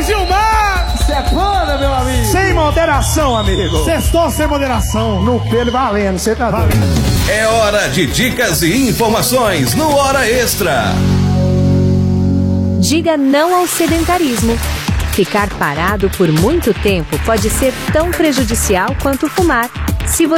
Gilmar! Sepana, meu amigo! Sem moderação, amigo! Sextou sem moderação. No pelo valendo, você tá valendo. É hora de dicas e informações no Hora Extra. Diga não ao sedentarismo. Ficar parado por muito tempo pode ser tão prejudicial quanto fumar. Se você